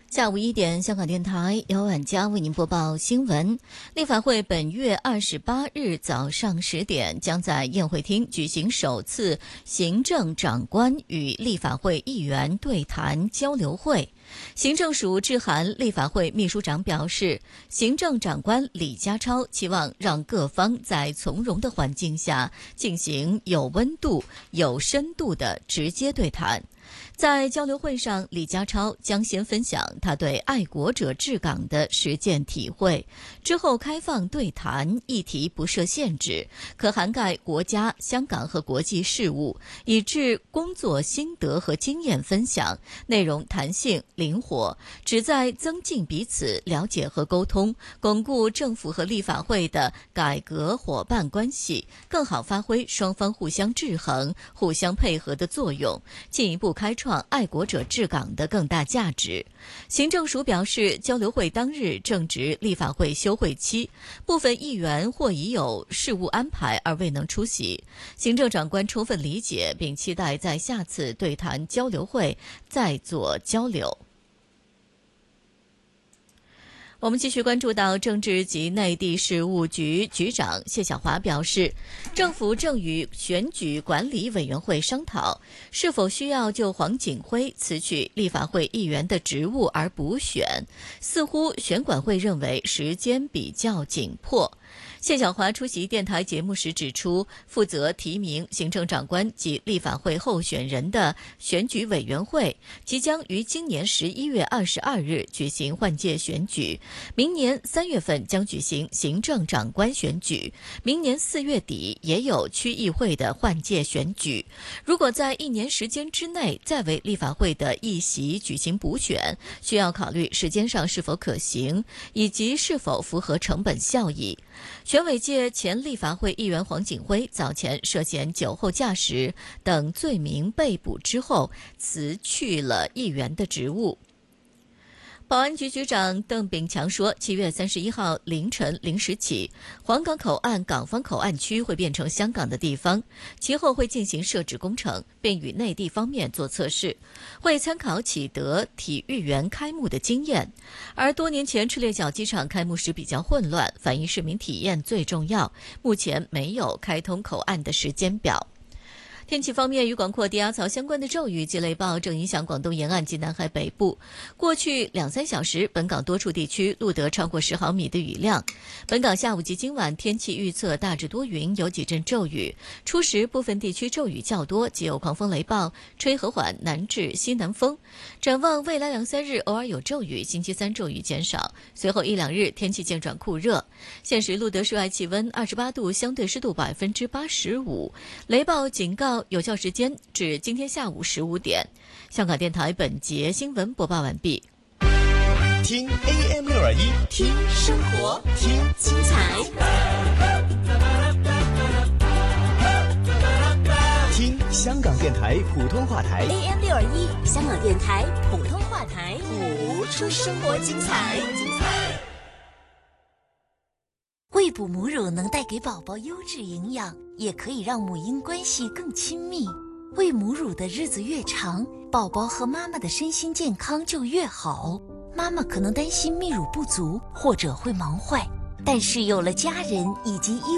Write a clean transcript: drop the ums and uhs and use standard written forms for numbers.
下午1点，香港电台姚婉佳为您播报新闻。立法会本月28日早上10点将在宴会厅举行首次行政长官与立法会议员对谈交流会。行政署致函立法会秘书长表示，行政长官李家超期望让各方在从容的环境下进行有温度、有深度的直接对谈。在交流会上，李家超将先分享他对爱国者治港的实践体会，之后开放对谈，议题不设限制，可涵盖国家、香港和国际事务，以致工作心得和经验分享，内容弹性灵活，旨在增进彼此了解和沟通，巩固政府和立法会的改革伙伴关系，更好发挥双方互相制衡、互相配合的作用，进一步开创爱国者治港的更大价值。行政署表示，交流会当日正值立法会休会期，部分议员或已有事务安排而未能出席。行政长官充分理解，并期待在下次对谈交流会再做交流。我们继续关注到政治及内地事务局局长谢晓华表示，政府正与选举管理委员会商讨，是否需要就黄锦辉辞去立法会议员的职务而补选，似乎选管会认为时间比较紧迫。谢晓华出席电台节目时指出，负责提名行政长官及立法会候选人的选举委员会即将于今年11月22日举行换届选举，明年3月份将举行行政长官选举，明年4月底也有区议会的换届选举。如果在1年时间之内再为立法会的议席举行补选，需要考虑时间上是否可行，以及是否符合成本效益。选委界前立法会议员黄锦辉早前涉嫌酒后驾驶等罪名被捕之后，辞去了议员的职务。保安局局长邓炳强说，7月31号凌晨0时起，黄港口岸港方口岸区会变成香港的地方，其后会进行设置工程，并与内地方面做测试，会参考启德体育园开幕的经验。而多年前赤鬣角机场开幕时比较混乱，反映市民体验最重要，目前没有开通口岸的时间表。天气方面，与广阔低压槽相关的骤雨及雷暴正影响广东沿岸及南海北部。过去2-3小时，本港多处地区录得超过10毫米的雨量。本港下午及今晚天气预测大致多云，有几阵骤雨。初时部分地区骤雨较多，及有狂风雷暴，吹和缓南至西南风。展望未来2-3日，偶尔有骤雨，星期3骤雨减少，随后1-2日天气渐转酷热。现时录得室外气温28度，相对湿度85%。雷暴警告有效时间至今天下午15点。香港电台本节新闻播报完毕。 听 AM621， 听生活，听精彩， 听香港电台普通话台 AM621，香港电台普通话台，谱出生活精彩。 喂哺母乳能带给宝宝优质营养，也可以让母婴关系更亲密。喂母乳的日子越长，宝宝和妈妈的身心健康就越好。妈妈可能担心泌乳不足，或者会忙坏，但是有了家人以及医